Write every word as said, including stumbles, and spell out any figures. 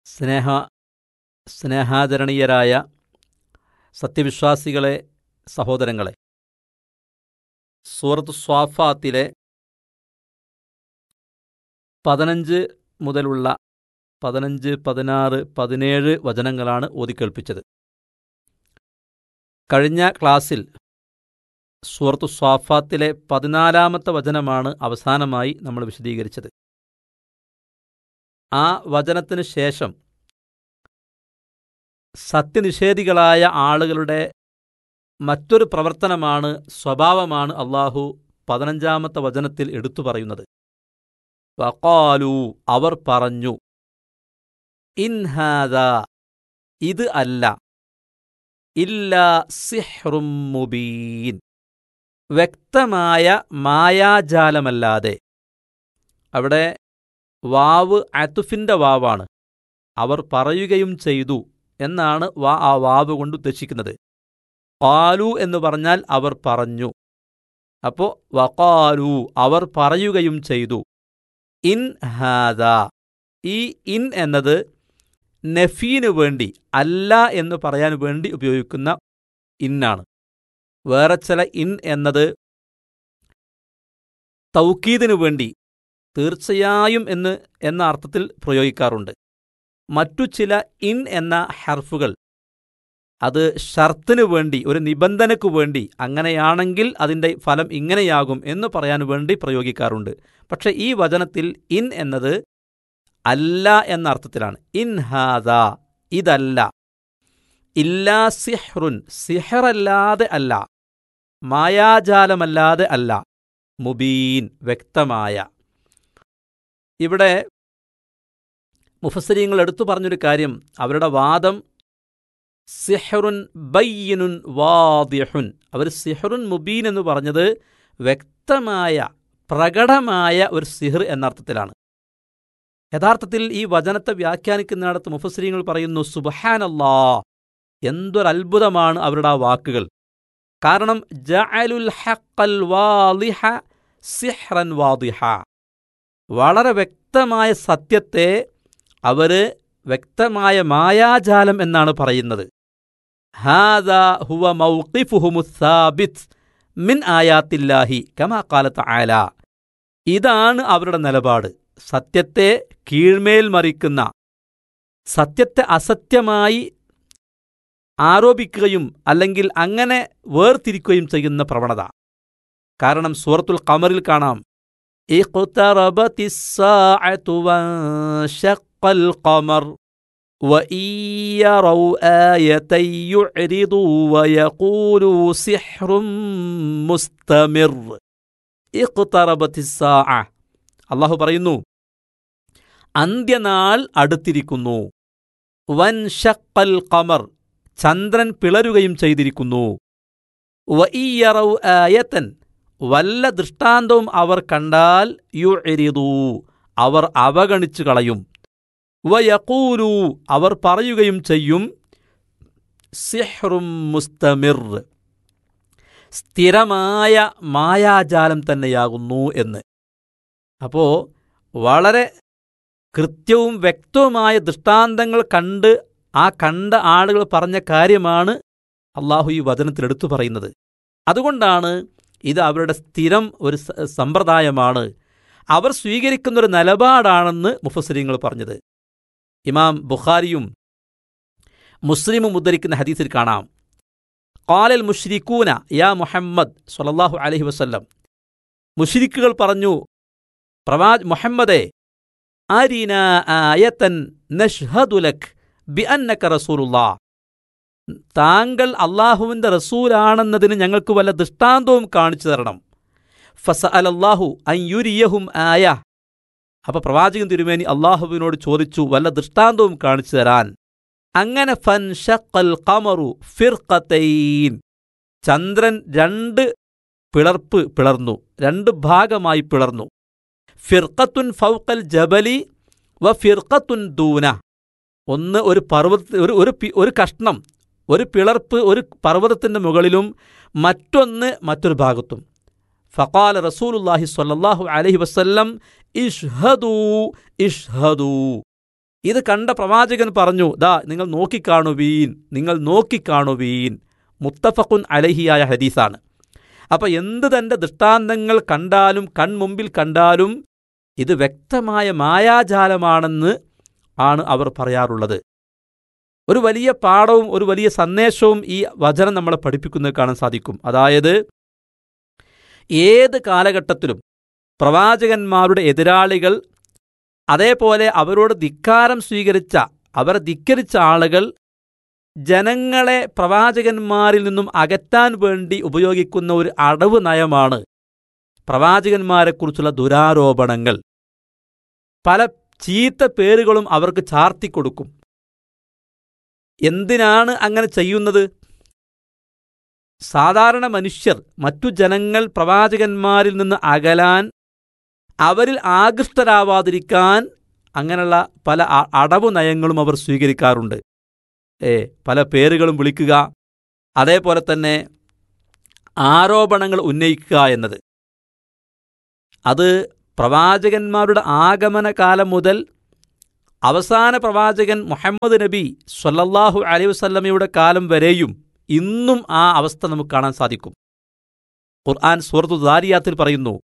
സ്നേഹ സ്നേഹാദരണീയരായ സത്യവിശ്വാസികളെ, സഹോദരങ്ങളെ, സൂറത്ത് സ്വാഫാത്തിലെ പതിനഞ്ച് മുതലുള്ള പതിനഞ്ച്, പതിനാറ്, പതിനേഴ് വചനങ്ങളാണ് ഓതിക്കേൾപ്പിച്ചത്. കഴിഞ്ഞ ക്ലാസ്സിൽ സൂറത്ത് സ്വാഫാത്തിലെ പതിനാലാമത്തെ വചനമാണ് അവസാനമായി നമ്മൾ വിശദീകരിച്ചത്. ആ വചനത്തിന് ശേഷം സത്യനിഷേധികളായ ആളുകളുടെ മറ്റൊരു പ്രവർത്തനമാണ്, സ്വഭാവമാണ് അള്ളാഹു പതിനഞ്ചാമത്തെ വചനത്തിൽ എടുത്തു പറയുന്നത്. വഖാലു, അവർ പറഞ്ഞു, ഇൻ ഹാദാ, ഇത് അല്ല, ഇല്ലാ സിഹ്റും മുബീൻ, വ്യക്തമായ മായാജാലമല്ലാതെ. അവിടെ വാവ് അതുഫിൻ്റെ വാവാണ്. അവർ പറയുകയും ചെയ്തു എന്നാണ് വാ ആ വാവ് കൊണ്ട് ഉദ്ദേശിക്കുന്നത്. ഖാലു എന്ന് പറഞ്ഞാൽ അവർ പറഞ്ഞു. അപ്പോൾ വഖാലു, അവർ പറയുകയും ചെയ്തു. ഇൻ ഹാദാ, ഈ ഇൻ എന്നത് നഫീന് വേണ്ടി, അല്ല എന്ന് പറയാൻ വേണ്ടി ഉപയോഗിക്കുന്ന ഇന്നാണ്. വേറെ ചില ഇൻ എന്നത് തൗക്കീദിനു വേണ്ടി, തീർച്ചയായും എന്ന് എന്ന അർത്ഥത്തിൽ പ്രയോഗിക്കാറുണ്ട്. മറ്റു ചില ഇൻ എന്ന ഹർഫുകൾ അത് ഷർത്തിനു വേണ്ടി, ഒരു നിബന്ധനയ്ക്കു വേണ്ടി, അങ്ങനെയാണെങ്കിൽ അതിൻ്റെ ഫലം ഇങ്ങനെയാകും എന്ന് പറയാൻ വേണ്ടി പ്രയോഗിക്കാറുണ്ട്. പക്ഷേ ഈ വചനത്തിൽ ഇൻ എന്നത് അല്ല എന്ന അർത്ഥത്തിലാണ്. ഇൻ ഹാദാ, ഇതല്ല, ഇല്ലാ സിഹ്റുൻ, സിഹറല്ലാതെ അല്ല, മായാജാലമല്ലാതെ അല്ല, മുബീൻ, വ്യക്തമായ. ഇവിടെ മുഫസ്സിരീങ്ങൾ എടുത്തു പറഞ്ഞൊരു കാര്യം, അവരുടെ വാദം സിഹ്റുൻ ബയ്യിനുൻ വാദിഹുൻ, അവർ സിഹ്റുൻ മുബീൻ എന്ന് പറഞ്ഞത് വ്യക്തമായ, പ്രകടമായ ഒരു സിഹർ എന്നർത്ഥത്തിലാണ്. യഥാർത്ഥത്തിൽ ഈ വചനത്തെ വ്യാഖ്യാനിക്കുന്നിടത്ത് മുഫസ്സിരീങ്ങൾ പറയുന്നു, സുബ്ഹാനല്ലാഹ്, എന്തൊരത്ഭുതമാണ് അവരുടെ ആ വാക്കുകൾ. കാരണം ജഅലുൽ ഹഖൽ വാളിഹ സിഹ്റൻ വാദിഹ, വളരെ വ്യക്തമായ സത്യത്തെ അവർ വ്യക്തമായ മായാജാലം എന്നാണ് പറയുന്നത്. ഹാദാ ഹുവ മൗഖിഫുഹുമുസ് സാബിത് മിൻ ആയാത്തില്ലാഹി കമാ ഖാല തആല, ഇതാണ് അവരുടെ നിലപാട്. സത്യത്തെ കീഴ്മേൽ മറിക്കുന്ന, സത്യത്തെ അസത്യമായി ആരോപിക്കുകയും അല്ലെങ്കിൽ അങ്ങനെ വേർതിരിക്കുകയും ചെയ്യുന്ന പ്രവണത. കാരണം സൂറത്തുൽ ഖമറിൽ കാണാം, ഇഖ്തറബത്തിസ്സാഅതു വൻശഖൽ ഖമർ വഇൻ യറൗ ആയതൻ യുഅ്രിദൂ വയഖൂലൂ സിഹ്റുൻ മുസ്തമിർ. ഇഖ്തറബത്തിസ്സാഅ, അല്ലാഹു പറയുന്നു, അന്ത്യനാൾ അടുത്തിരിക്കുന്നു. വൻശഖൽ ഖമർ, ചന്ദ്രൻ പിളരുകയും ചെയ്തിരിക്കുന്നു. വഇൻ യറൗ ആയതൻ, വല്ല ദൃഷ്ടാന്തവും അവർ കണ്ടാൽ യുഅ്രിദൂ, അവർ അവഗണിച്ചു കളയും. വയഖൂലൂ, അവർ പറയുകയും ചെയ്യും, സിഹ്റും മുസ്തമിർ, സ്ഥിരമായ മായാജാലം തന്നെയാകുന്നു എന്ന്. അപ്പോൾ വളരെ കൃത്യവും വ്യക്തവുമായ ദൃഷ്ടാന്തങ്ങൾ കണ്ട് ആ കണ്ട ആളുകൾ പറഞ്ഞ കാര്യമാണ് അള്ളാഹു ഈ വചനത്തിൽ എടുത്തു പറയുന്നത്. അതുകൊണ്ടാണ് ഇത് അവരുടെ സ്ഥിരം ഒരു സമ്പ്രദായമാണ്, അവർ സ്വീകരിക്കുന്നൊരു നിലപാടാണെന്ന് മുഫസ്സിരീങ്ങൾ പറഞ്ഞത്. ഇമാം ബുഖാരിയും മുസ്ലിമും ഉദ്ധരിക്കുന്ന ഹദീസിൽ കാണാം, ഖാലൽ മുശ്രിക്കൂന യാ മുഹമ്മദ് സ്വല്ലല്ലാഹു അലൈഹി വസല്ലം, മുശ്രിക്കുകൾ പറഞ്ഞു, പ്രവാ മുഹമ്മദേ, അരിനാ ആയതൻ നഷ്ഹദു ലക് ബിഅന്നക റസൂലുള്ളാഹ്, താങ്കൾ അള്ളാഹുവിൻ്റെ റസൂലാണെന്നതിന് ഞങ്ങൾക്ക് വല്ല ദൃഷ്ടാന്തവും കാണിച്ചു തരണം. ഫസഅലല്ലാഹു അൻ യുരിയഹും ആയ, അപ്പോൾ പ്രവാചകൻ തിരുമേനി അള്ളാഹുവിനോട് ചോദിച്ചു വല്ല ദൃഷ്ടാന്തവും കാണിച്ചു തരാൻ. അങ്ങനെ ഫൻശഖൽ ഖമറു ഫിർഖതൈൻ, ചന്ദ്രൻ രണ്ട് പിളർപ്പ് പിളർന്നു, രണ്ട് ഭാഗമായി പിളർന്നു. ഫിർഖത്തുൻ ഫൗഖൽ ജബലി വ ഫിർഖത്തുൻ ദൂന, ഒന്ന് ഒരു പർവ്വത ഒരു ഒരു ഒരു കഷ്ണം, ഒരു പിളർപ്പ് ഒരു പർവ്വതത്തിൻ്റെ മുകളിലും മറ്റൊന്ന് മറ്റൊരു ഭാഗത്തും. ഫഖാല റസൂലുള്ളാഹി സ്വല്ലല്ലാഹു അലൈഹി വസല്ലം ഇഷ്ഹദൂ ഇഷ്ഹദൂ, ഇത് കണ്ട പ്രവാചകൻ പറഞ്ഞു, ദാ നിങ്ങൾ നോക്കിക്കാണുവീൻ, നിങ്ങൾ നോക്കിക്കാണുവീൻ. മുത്തഫഖുൻ അലഹിയായ ഹദീസാണ്. അപ്പം എന്ത് തൻ്റെ ദൃഷ്ടാന്തങ്ങൾ കണ്ടാലും കൺമുമ്പിൽ കണ്ടാലും ഇത് വ്യക്തമായ മായാജാലമാണെന്ന് ആണ് അവർ പറയാറുള്ളത്. ഒരു വലിയ പാഠവും ഒരു വലിയ സന്ദേശവും ഈ വചനം നമ്മളെ പഠിപ്പിക്കുന്നത് കാണാൻ സാധിക്കും. അതായത് ഏത് കാലഘട്ടത്തിലും പ്രവാചകന്മാരുടെ എതിരാളികൾ, അതേപോലെ അവരോട് ധിക്കാരം സ്വീകരിച്ച അവരെ ധിക്കരിച്ച ആളുകൾ ജനങ്ങളെ പ്രവാചകന്മാരിൽ നിന്നും അകറ്റാൻ വേണ്ടി ഉപയോഗിക്കുന്ന ഒരു അടവ് നയമാണ് പ്രവാചകന്മാരെക്കുറിച്ചുള്ള ദുരാരോപണങ്ങൾ. പല ചീത്ത പേരുകളും അവർക്ക് ചാർത്തിക്കൊടുക്കും. എന്തിനാണ് അങ്ങനെ ചെയ്യുന്നത്? സാധാരണ മനുഷ്യർ, മറ്റു ജനങ്ങൾ പ്രവാചകന്മാരിൽ നിന്ന് അകലാൻ, അവരിൽ ആകൃഷ്ടരാവാതിരിക്കാൻ അങ്ങനെയുള്ള പല അടവു നയങ്ങളും അവർ സ്വീകരിക്കാറുണ്ട്. ഏ പല പേരുകളും വിളിക്കുക, അതേപോലെ തന്നെ ആരോപണങ്ങൾ ഉന്നയിക്കുക എന്നത്. അത് പ്രവാചകന്മാരുടെ ആഗമനകാലം മുതൽ അവസാന പ്രവാചകൻ മുഹമ്മദ് നബി സ്വല്ലല്ലാഹു അലൈഹി വസല്ലമയുടെ കാലം വരെയും ഇന്നും ആ അവസ്ഥ നമുക്ക് കാണാൻ സാധിക്കും. ഖുർആൻ സൂറത്തു ദാരിയാത്തിൽ പറയുന്നു,